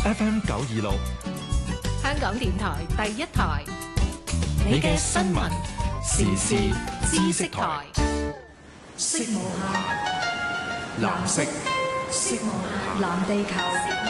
FM 926， 香港電台第一台， 你嘅新聞時事知識台， 色無限， 藍色， 色無限，藍地球。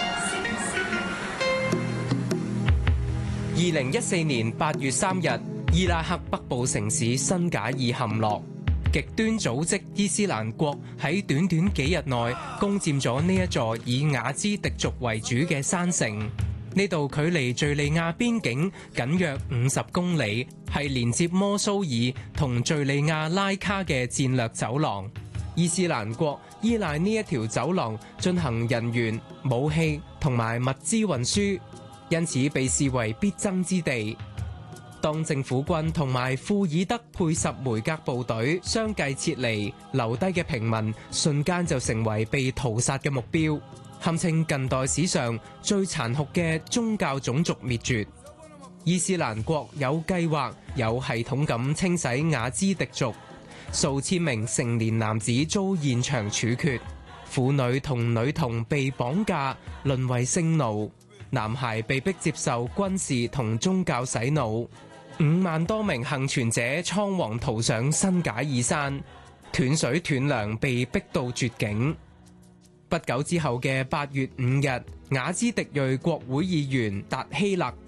2014年8月3日，伊拉克北部城市新賈爾陷落，極端組織伊斯蘭國喺短短幾日內攻佔咗呢一座以雅茲迪族為主嘅山城。呢度距離敘利亞邊境僅約50公里，係連接摩蘇爾同敘利亞拉卡嘅戰略走廊。伊斯蘭國依賴呢一條走廊進行人員、武器同埋物資運輸，因此被視為必爭之地。當政府軍同埋庫爾德佩什梅格部隊相繼撤離，留低嘅平民瞬間就成為被屠殺嘅目標，堪稱近代史上最殘酷嘅宗教種族滅絕。伊斯蘭國有計劃、有系統咁清洗雅茲迪族，數千名成年男子遭現場處決，婦女同女童被綁架，淪為性奴。男孩被迫接受軍事同宗教洗腦，5萬多名幸存者倉皇逃上新賈爾山，斷水斷糧被逼到絕境。不久之後嘅8月5日，雅茲迪裔國會議員達希勒